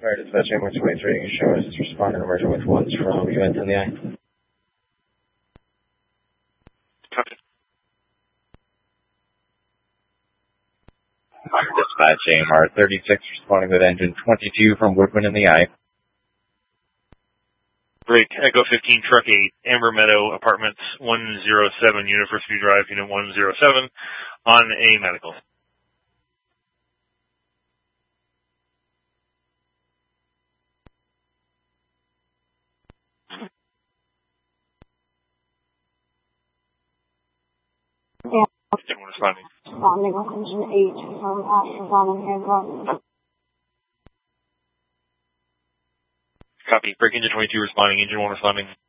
Fire dispatch, Amber 23, show us responding emerging with ones from UNT in the eye. Copy. Fire dispatch, AMR 36, responding with engine 22 from Woodwind in the eye. Break, Echo 15, Truck 8, Amber Meadow, Apartments 107, University Drive, Unit 107, on a medical. Yeah. Anyone responding? Responding with engine 8 from Ashton and Hancock. Copy. Break engine 22 responding, engine 1 responding.